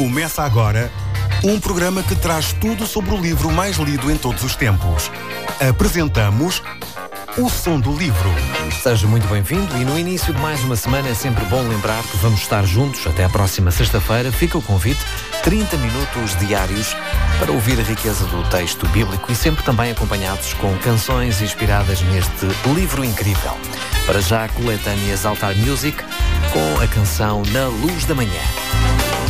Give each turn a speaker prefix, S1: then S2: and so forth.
S1: Começa agora um programa que traz tudo sobre o livro mais lido em todos os tempos. Apresentamos O Som do Livro.
S2: Seja muito bem-vindo e no início de mais uma semana é sempre bom lembrar que vamos estar juntos até à próxima sexta-feira. Fica o convite, 30 minutos diários para ouvir a riqueza do texto bíblico e sempre também acompanhados com canções inspiradas neste livro incrível. Para já, a coletânea Altar Music com a canção Na Luz da Manhã.